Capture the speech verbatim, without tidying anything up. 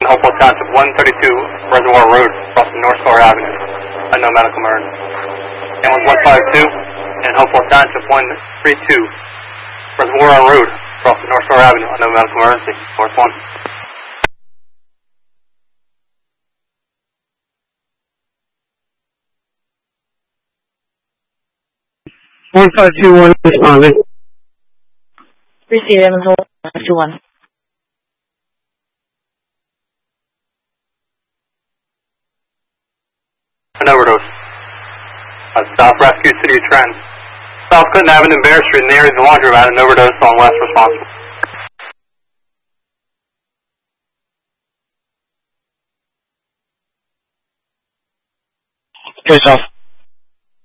Hopewell Township, one thirty-two Reservoir Road, crossing North Star Avenue. No medical emergency. Ambulance one five two and Hopewell Township, one thirty-two Reservoir Road, crossing North Star Avenue. No medical emergency. Source one. one five two one responding. Receive ambulance one five two one. An overdose. Uh, South Rescue City of Trenton. South Clinton Avenue and Bear Street in the area of the laundromat, an overdose on West responsible. Face off.